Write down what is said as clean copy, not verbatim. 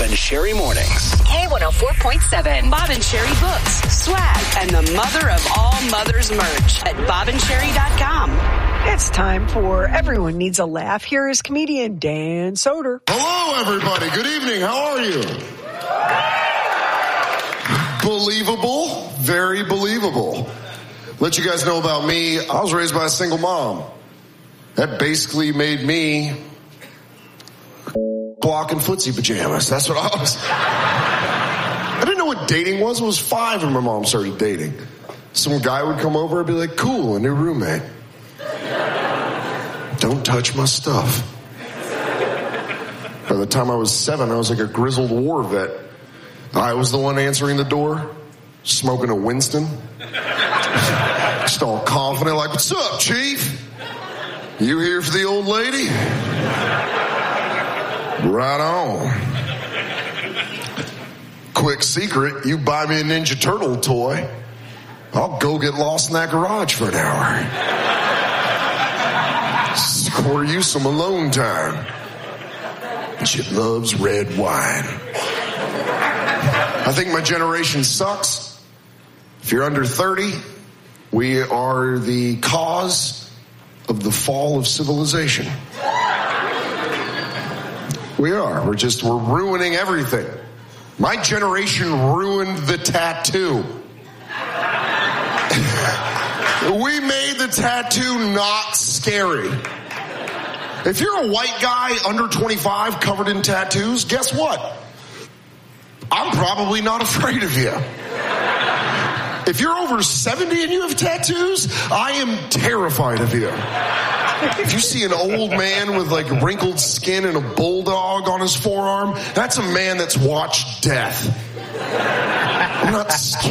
Bob and Sherry Mornings. K104.7. Bob and Sherry books, swag, and the mother of all mothers merch at bobandsherry.com. It's time for Everyone Needs a Laugh. Here is comedian Dan Soder. Hello, everybody. Good evening. How are you? Believable. Very believable. Let you guys know about me. I was raised by a single mom. That basically made me block in footsie pajamas. That's what I was. I didn't know what dating was. I was 5 when my mom started dating. Some guy would come over and be like, cool, a new roommate. Don't touch my stuff. By the time I was 7, I was like a grizzled war vet. I was the one answering the door, smoking a Winston. Just all confident, like, what's up, Chief? You here for the old lady? Right on. Quick secret, you buy me a Ninja Turtle toy, I'll go get lost in that garage for an hour. Score you some alone time. She loves red wine. I think my generation sucks. If you're under 30, we are the cause of the fall of civilization. We are. We're ruining everything. My generation ruined the tattoo. We made the tattoo not scary. If you're a white guy under 25 covered in tattoos, guess what? I'm probably not afraid of you. If you're over 70 and you have tattoos, I am terrified of you. If you see an old man with like wrinkled skin and a bulldog on his forearm, that's a man that's watched death. I'm not scared.